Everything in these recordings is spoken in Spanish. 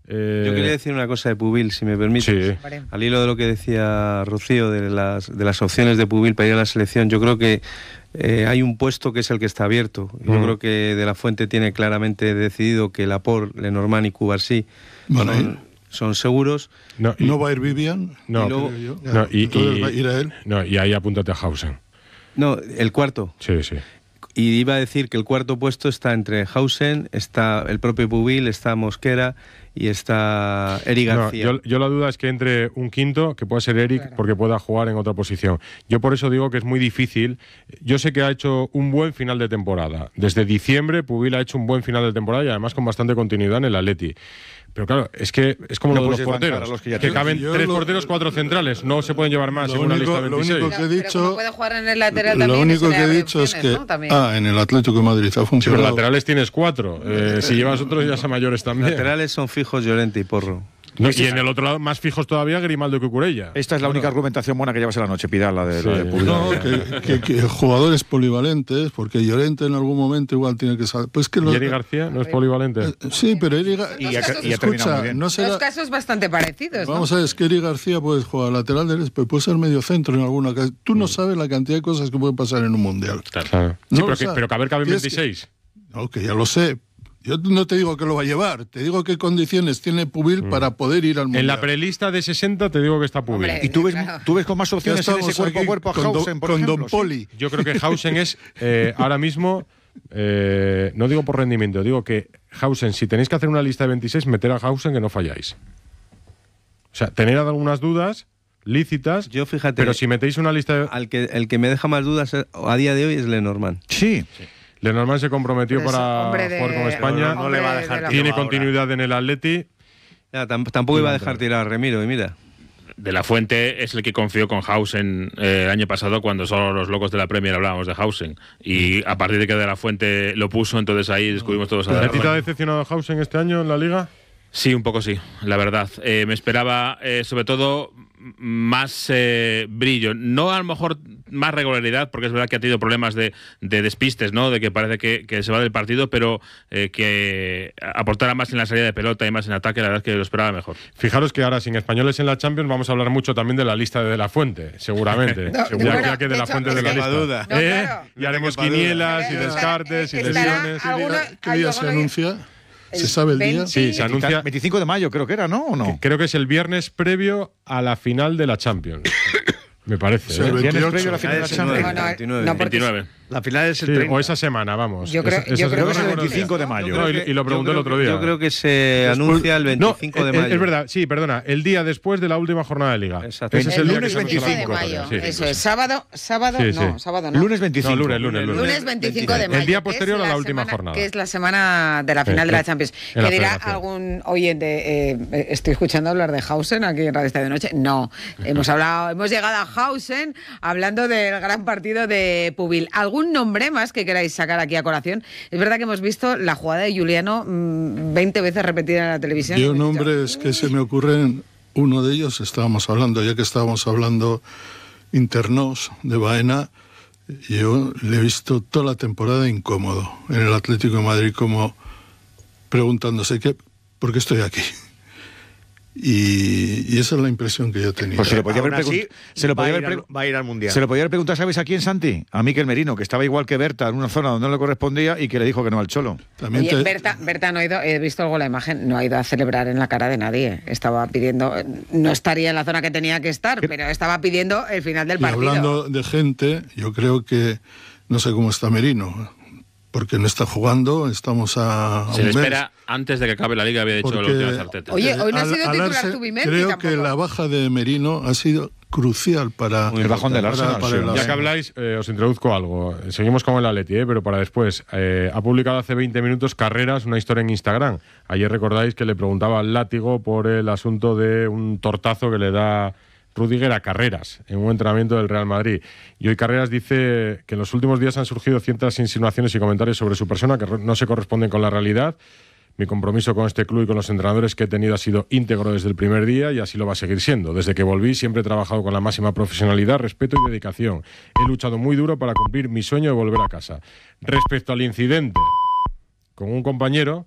Yo quería decir una cosa de Pubil, si me permites. Sí. Al hilo de lo que decía Rocío de las opciones de Pubil para ir a la selección, yo creo que hay un puesto que es el que está abierto. Yo creo que De la Fuente tiene claramente decidido que Laporte, Lenormand y Cubarsí son seguros. ¿No va a ir Vivian? No. Entonces va a ir a él. No, y ahí apúntate a Hausen. No, el cuarto. Sí, sí. Y iba a decir que el cuarto puesto está entre Hausen, está el propio Pubil, está Mosquera y está Eric García. Yo la duda es que entre un quinto, que pueda ser Eric, porque pueda jugar en otra posición. Yo por eso digo que es muy difícil. Yo sé que ha hecho un buen final de temporada. Desde diciembre Pubil ha hecho un buen final de temporada y además con bastante continuidad en el Atleti. Pero claro, es que es como lo de los porteros, que caben 3 porteros, 4 centrales, no se pueden llevar más en una lista de 26. Lo único que he dicho, pero puede jugar en el lateral también, lo único que he dicho es que en el Atlético de Madrid ha funcionado. Sí, pero laterales tienes 4, si llevas otros ya son mayores también. Laterales son fijos Llorente y Porro. No, y en el otro lado, más fijos todavía, Grimaldo y Cucurella. Esta es la única argumentación buena que llevas en la noche, Pidal, la de Pubil. No, que jugadores polivalentes, porque Llorente en algún momento igual tiene que saber. Pues que ¿Y Eric García no es polivalente? Sí, pero Eric escucha, no será. Dos casos bastante parecidos, ¿no? Vamos a ver, es que Eric García puede jugar lateral derecho, pero puede ser medio centro en alguna casa. Tú no sabes la cantidad de cosas que pueden pasar en un mundial. Claro. No, sí, pero caben 26. No, que ya lo sé. Yo no te digo que lo va a llevar, te digo qué condiciones tiene Pubil para poder ir al mundial. En la prelista de 60 te digo que está Pubil. Hombre, ¿Y tú ves con más opciones en ese cuerpo a cuerpo a Hausen, por ejemplo? Con Don Poli. Yo creo que Hausen es ahora mismo, no digo por rendimiento, digo que Hausen, si tenéis que hacer una lista de 26, meter a Hausen que no falláis. O sea, tener algunas dudas lícitas, Yo fíjate, pero si metéis una lista de... el que me deja más dudas a día de hoy es Lenormand. Sí. Lenormand se comprometió Pero es para hombre de- jugar con España. No le va a dejar Tiene Tiene tirado continuidad en el Atleti. Ya, tampoco iba a dejar tirar a Remiro, y mira. De la Fuente es el que confió con Hausen el año pasado cuando solo los locos de la Premier hablábamos de Hausen. Y a partir de que De la Fuente lo puso, entonces ahí descubrimos todos a ¿A ti te ha decepcionado Hausen este año en la Liga? Sí, un poco sí, la verdad. Me esperaba, sobre todo, más brillo. No a lo mejor más regularidad, porque es verdad que ha tenido problemas de despistes, ¿no? De que parece que se va del partido, pero que aportara más en la salida de pelota y más en ataque, la verdad es que lo esperaba mejor. Fijaros que ahora, sin españoles en la Champions, vamos a hablar mucho también de la lista de La Fuente, seguramente. Ya que De la Fuente de la lista. duda. No, claro. Y haremos quinielas y descartes y lesiones. ¿Qué día se anuncia? ¿Se sabe el día? Sí, se anuncia. 25 de mayo creo que era, ¿no? ¿O no? Creo que es el viernes previo a la final de la Champions. Me parece. Sí, el ¿Viernes 28. previo a la final de la Champions? 29. No, porque 29. La final es el Sí, 30. o esa semana, vamos. Yo creo- yo creo que es el 25 de mayo. No, y lo pregunté el otro día. Yo creo que se anuncia el 25 de mayo. Es verdad, sí, perdona. El día después de la última jornada de Liga. Exacto. Ese es el el día lunes que se anuncia la 25 de mayo. convocatoria, sí. Eso es. Sábado, Sí, sí. no, sábado no. Lunes 25. No, lunes. Lunes 25 de mayo. El día que es posterior a la última semana- jornada. Que es la semana de la final de la Champions. en la Que dirá Federación. algún oyente, estoy escuchando hablar de Hausen aquí en Radio Estadio Noche. No, hemos llegado a Hausen hablando del gran partido de Pubil. ¿Algún nombre más que queráis sacar aquí a colación? Es verdad que hemos visto la jugada de Juliano 20 veces repetida en la televisión. Yo nombres que se me ocurren, uno de ellos estábamos hablando, ya que estábamos hablando internos de Baena, yo le he visto toda la temporada incómodo en el Atlético de Madrid, como preguntándose ¿por qué estoy aquí? Y esa es la impresión que yo tenía. Pues se lo podía haber Aún así, preguntado. va a ir al Mundial. Se lo podía haber preguntado, ¿sabes a quién, Santi? A Mikel Merino, que estaba igual que Berta en una zona donde no le correspondía y que le dijo que no al Cholo. También Oye, Berta no ha ido, he visto algo la imagen, no ha ido a celebrar en la cara de nadie. Estaba pidiendo, no estaría en la zona que tenía que estar, pero estaba pidiendo el final del y partido. hablando de gente, yo creo que no sé cómo está Merino, porque no está jugando, estamos a Se un le mes. espera antes de que acabe la Liga, había dicho Porque- los últimos Arteta. Oye, hoy no ha sido Al titular Arsenal, Zubimendi creo tampoco. que la baja de Merino ha sido crucial para El bajón del Arsenal, sí. el Ya que Arsenal. habláis, os introduzco algo. Seguimos con el Atleti, pero para después. Ha publicado hace 20 minutos Carreras, una historia en Instagram. Ayer recordáis que le preguntaba al Látigo por el asunto de un tortazo que le da Rüdiger a Carreras en un entrenamiento del Real Madrid. Y hoy Carreras dice que en los últimos días han surgido ciertas insinuaciones y comentarios sobre su persona que no se corresponden con la realidad. Mi compromiso con este club y con los entrenadores que he tenido ha sido íntegro desde el primer día y así lo va a seguir siendo. Desde que volví siempre he trabajado con la máxima profesionalidad, respeto y dedicación. He luchado muy duro para cumplir mi sueño de volver a casa. Respecto al incidente con un compañero,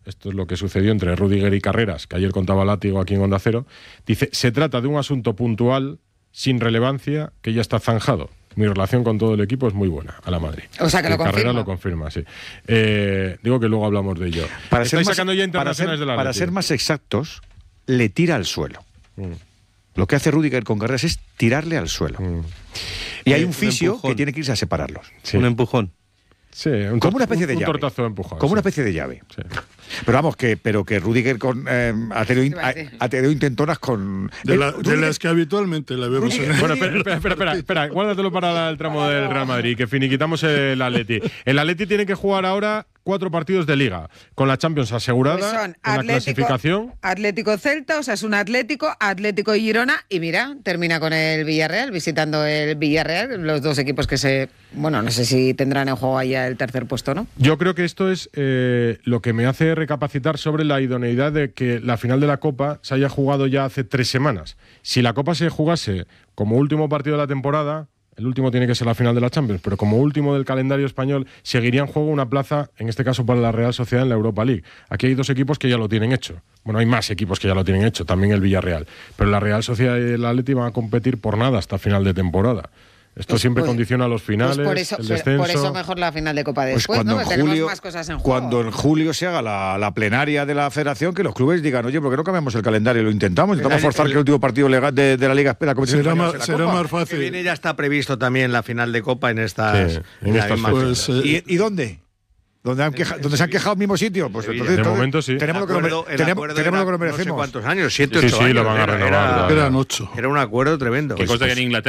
esto es lo que sucedió entre Rüdiger y Carreras, que ayer contaba Látigo aquí en Onda Cero, dice, se trata de un asunto puntual, sin relevancia, que ya está zanjado. Mi relación con todo el equipo es muy buena, a la Madrid. O sea, que lo confirma. Carreras lo confirma, sí. Digo que luego hablamos de ello. Estáis sacando ya internacionales de la Para ser más exactos, le tira al suelo. Lo que hace Rüdiger con Carreras es tirarle al suelo. Y hay un fisio que tiene que irse a separarlos. Sí. Un empujón. Sí, como una especie de llave. Un tortazo de empujón. Como una especie de llave. Sí. Pero vamos, que Rüdiger ha tenido intentonas con... De las que habitualmente la vemos en el... Bueno, espera, guárdatelo para el tramo del Real Madrid, que finiquitamos el Atleti. El Atleti tiene que jugar ahora 4 partidos de Liga, con la Champions asegurada, Pues son en la clasificación. Atlético Celta, Osasuna Atlético Girona, y mira, termina con el Villarreal, visitando el Villarreal, los dos equipos que no sé si tendrán en juego allá el tercer puesto, ¿no? Yo creo que esto es lo que me hace recapacitar sobre la idoneidad de que la final de la Copa se haya jugado ya hace 3 semanas. Si la Copa se jugase como último partido de la temporada, el último tiene que ser la final de la Champions, pero como último del calendario español, seguiría en juego una plaza, en este caso para la Real Sociedad en la Europa League. Aquí hay 2 equipos que ya lo tienen hecho. Bueno, hay más equipos que ya lo tienen hecho, también el Villarreal. Pero la Real Sociedad y el Atleti van a competir por nada hasta final de temporada. Esto siempre condiciona los finales, el descenso. Por eso mejor la final de Copa después, ¿no? Que tenemos más cosas en juego. Cuando en julio se haga la plenaria de la Federación, que los clubes digan, oye, ¿por qué no cambiamos el calendario? Lo intentamos forzar que el último partido legal de la Liga la será más fácil. Que viene ya está previsto también la final de Copa en estas pues, ¿Y dónde? ¿Dónde se han quejado al mismo sitio? Pues entonces, de momento sí. Tenemos lo que nos merecemos. No sé cuántos años, 7, 8 años. años. Lo van a renovar. Eran 8. Era un acuerdo tremendo. Que cosa que en Inglaterra